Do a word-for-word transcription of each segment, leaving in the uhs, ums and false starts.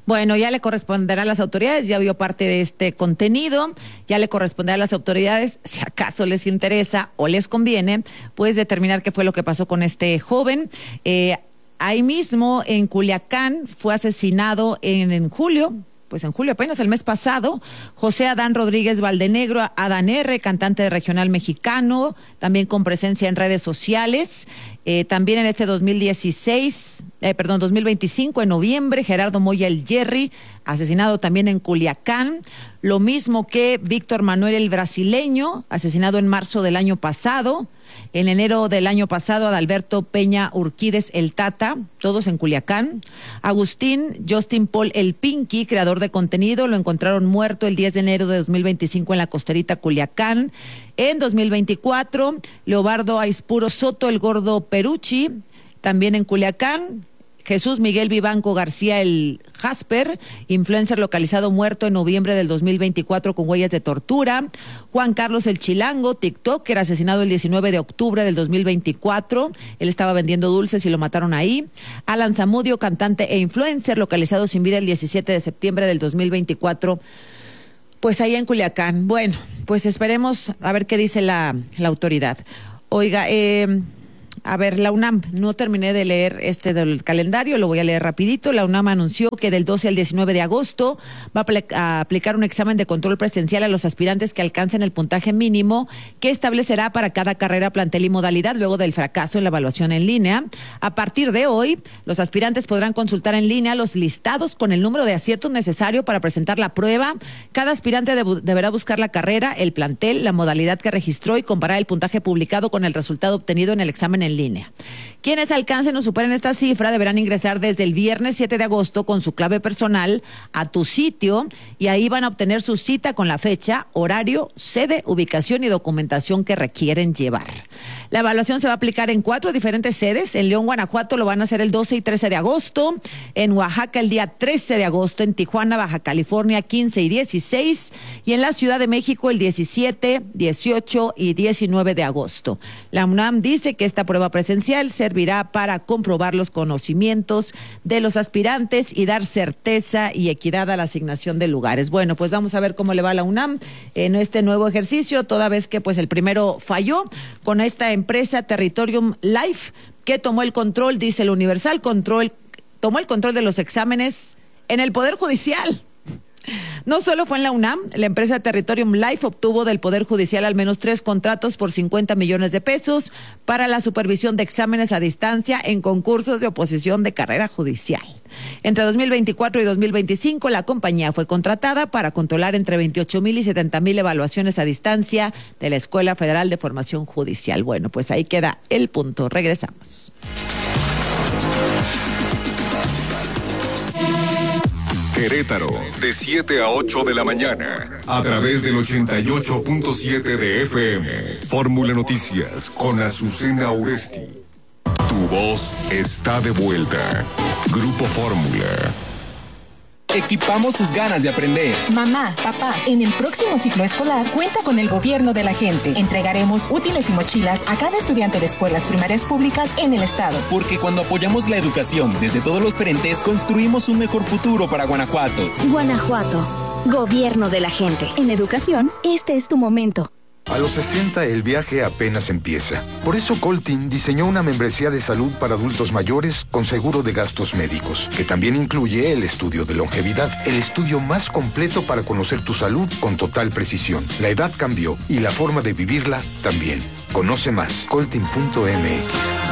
Bueno, ya le corresponderá a las autoridades, ya vio parte de este contenido, ya le corresponderá a las autoridades, si acaso les interesa o les conviene, pues determinar qué fue lo que pasó con este joven. Eh, ahí mismo en Culiacán fue asesinado en, en julio, pues en julio apenas el mes pasado, José Adán Rodríguez Valdenegro, Adán R., cantante de regional mexicano, también con presencia en redes sociales. Eh, también en este dos mil dieciséis, eh, perdón, dos mil veinticinco, en noviembre, Gerardo Moya el Jerry, asesinado también en Culiacán. Lo mismo que Víctor Manuel el brasileño, asesinado en marzo del año pasado. En enero del año pasado, Adalberto Peña Urquídez el Tata, todos en Culiacán. Agustín Justin Paul el Pinky, creador de contenido, lo encontraron muerto el diez de enero de dos mil veinticinco en la costerita Culiacán. En dos mil veinticuatro, Leobardo Aispuro Soto el Gordo Perucci, también en Culiacán. Jesús Miguel Vivanco García el Jasper, influencer localizado muerto en noviembre del dos mil veinticuatro con huellas de tortura. Juan Carlos el Chilango, TikToker, asesinado el diecinueve de octubre del dos mil veinticuatro. Él estaba vendiendo dulces y lo mataron ahí. Alan Zamudio, cantante e influencer, localizado sin vida el diecisiete de septiembre del dos mil veinticuatro. Pues ahí en Culiacán. Bueno, pues esperemos a ver qué dice la, la autoridad. Oiga, eh... A ver, la UNAM, no terminé de leer este del calendario, lo voy a leer rapidito. La UNAM anunció que del doce al diecinueve de agosto va a, apl- a aplicar un examen de control presencial a los aspirantes que alcancen el puntaje mínimo que establecerá para cada carrera, plantel y modalidad luego del fracaso en la evaluación en línea. A partir de hoy, los aspirantes podrán consultar en línea los listados con el número de aciertos necesario para presentar la prueba. Cada aspirante deb- deberá buscar la carrera, el plantel, la modalidad que registró y comparar el puntaje publicado con el resultado obtenido en el examen en línea. Quienes alcancen o superen esta cifra deberán ingresar desde el viernes siete de agosto con su clave personal a tu sitio y ahí van a obtener su cita con la fecha, horario, sede, ubicación y documentación que requieren llevar. La evaluación se va a aplicar en cuatro diferentes sedes. En León, Guanajuato lo van a hacer el doce y trece de agosto, en Oaxaca el día trece de agosto, en Tijuana, Baja California quince y dieciséis y en la Ciudad de México el diecisiete, dieciocho y diecinueve de agosto. La UNAM dice que esta prueba presencial servirá para comprobar los conocimientos de los aspirantes y dar certeza y equidad a la asignación de lugares. Bueno, pues vamos a ver cómo le va a la UNAM en este nuevo ejercicio, toda vez que pues el primero falló con esta empresa Territorium Life, que tomó el control, dice el Universal, control, tomó el control de los exámenes en el Poder Judicial. No solo fue en la UNAM, la empresa Territorium Life obtuvo del Poder Judicial al menos tres contratos por cincuenta millones de pesos para la supervisión de exámenes a distancia en concursos de oposición de carrera judicial. Entre dos mil veinticuatro y dos mil veinticinco, la compañía fue contratada para controlar entre veintiocho mil y setenta mil evaluaciones a distancia de la Escuela Federal de Formación Judicial. Bueno, pues ahí queda el punto. Regresamos. Querétaro, de siete a ocho de la mañana, a través del ochenta y ocho punto siete de F M. Fórmula Noticias, con Azucena Oresti. Tu voz está de vuelta. Grupo Fórmula. Equipamos sus ganas de aprender. Mamá, papá, en el próximo ciclo escolar cuenta con el gobierno de la gente. Entregaremos útiles y mochilas a cada estudiante de escuelas primarias públicas en el estado. Porque cuando apoyamos la educación desde todos los frentes, construimos un mejor futuro para Guanajuato. Guanajuato, gobierno de la gente. En educación, este es tu momento. A los sesenta el viaje apenas empieza. Por eso Coltin diseñó una membresía de salud para adultos mayores con seguro de gastos médicos, que también incluye el estudio de longevidad, el estudio más completo para conocer tu salud con total precisión. La edad cambió y la forma de vivirla también. Conoce más, coltin punto m x.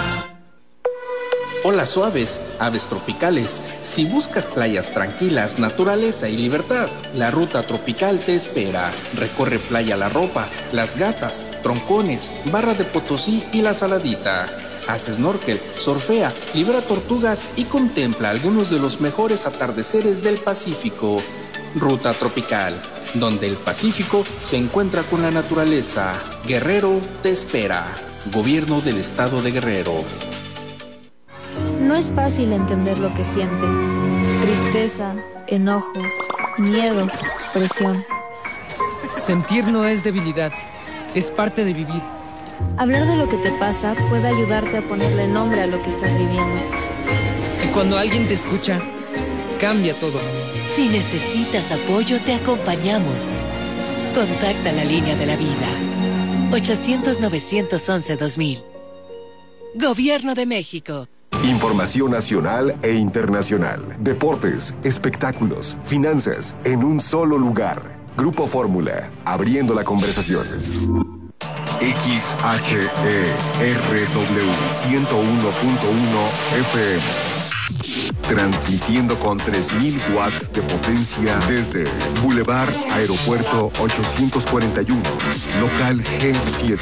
Olas suaves, aves tropicales. Si buscas playas tranquilas, naturaleza y libertad, la ruta tropical te espera. Recorre Playa La Ropa, Las Gatas, Troncones, Barra de Potosí y La Saladita. Haz snorkel, surfea, libera tortugas y contempla algunos de los mejores atardeceres del Pacífico. Ruta tropical, donde el Pacífico se encuentra con la naturaleza. Guerrero te espera. Gobierno del Estado de Guerrero. No es fácil entender lo que sientes. Tristeza, enojo, miedo, presión. Sentir no es debilidad, es parte de vivir. Hablar de lo que te pasa puede ayudarte a ponerle nombre a lo que estás viviendo. Y cuando alguien te escucha, cambia todo. Si necesitas apoyo, te acompañamos. Contacta la línea de la vida. ochocientos, novecientos once, dos mil. Gobierno de México. Información nacional e internacional. Deportes, espectáculos, finanzas, en un solo lugar. Grupo Fórmula, abriendo la conversación. X H E R W ciento uno punto uno F M. Transmitiendo con tres mil watts de potencia desde Boulevard Aeropuerto ochocientos cuarenta y uno, local G siete,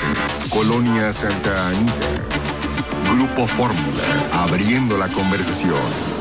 Colonia Santa Anita. Grupo Fórmula, abriendo la conversación.